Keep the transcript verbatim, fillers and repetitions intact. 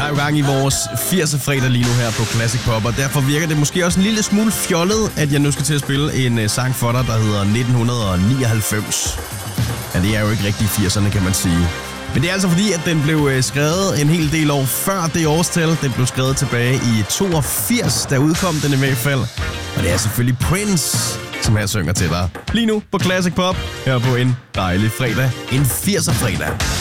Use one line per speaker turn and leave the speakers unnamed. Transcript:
jo gang i vores firser-fredag lige nu her på Classic Pop, og derfor virker det måske også en lille smule fjollet, at jeg nu skal til at spille en uh, sang for dig, der hedder nitten nioghalvfems. Ja, det er jo ikke rigtig firserne, kan man sige. Men det er altså fordi, at den blev uh, skrevet en hel del år før det årstal. Den blev skrevet tilbage i toogfirs, der udkom den i hvert fald. Og det er selvfølgelig Prince, som her synger til dig. Lige nu på Classic Pop, her på en dejlig fredag. En firser-fredag.